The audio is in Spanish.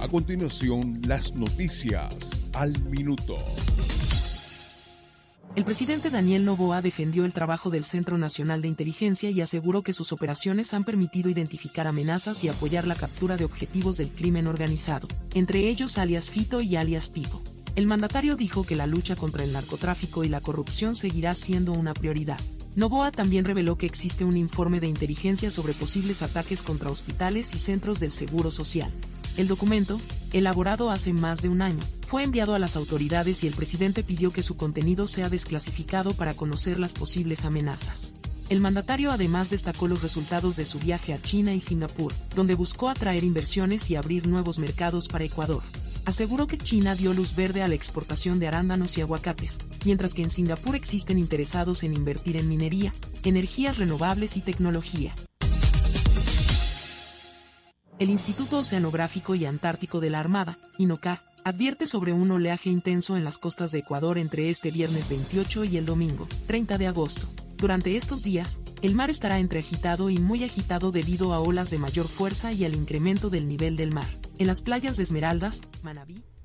A continuación, las noticias al minuto. El presidente Daniel Noboa defendió el trabajo del Centro Nacional de Inteligencia y aseguró que sus operaciones han permitido identificar amenazas y apoyar la captura de objetivos del crimen organizado, entre ellos alias Fito y alias Pipo. El mandatario dijo que la lucha contra el narcotráfico y la corrupción seguirá siendo una prioridad. Noboa también reveló que existe un informe de inteligencia sobre posibles ataques contra hospitales y centros del Seguro Social. El documento, elaborado hace más de un año, fue enviado a las autoridades y el presidente pidió que su contenido sea desclasificado para conocer las posibles amenazas. El mandatario además destacó los resultados de su viaje a China y Singapur, donde buscó atraer inversiones y abrir nuevos mercados para Ecuador. Aseguró que China dio luz verde a la exportación de arándanos y aguacates, mientras que en Singapur existen interesados en invertir en minería, energías renovables y tecnología. El Instituto Oceanográfico y Antártico de la Armada, INOCAR, advierte sobre un oleaje intenso en las costas de Ecuador entre este viernes 28 y el domingo, 30 de agosto. Durante estos días, el mar estará entre agitado y muy agitado debido a olas de mayor fuerza y al incremento del nivel del mar. En las playas de Esmeraldas, Manabí,